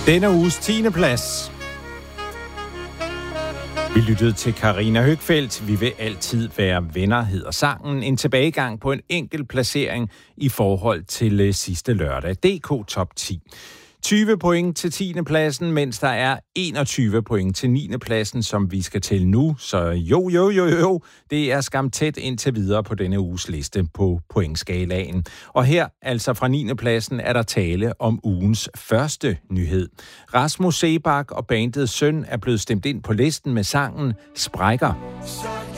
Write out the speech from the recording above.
Denne uges 10. plads. Vi lyttede til Karina Høgfeldt. Vi vil altid være venner, hedder sangen. En tilbagegang på en enkelt placering i forhold til sidste lørdag. DK Top 10. 20 point til 10. pladsen, mens der er 21 point til 9. pladsen, som vi skal til nu. Så jo, det er skam tæt indtil videre på denne uges liste på pointskalaen. Og her, altså fra 9. pladsen, er der tale om ugens første nyhed. Rasmus Seebach og bandet Søn er blevet stemt ind på listen med sangen Sprækker.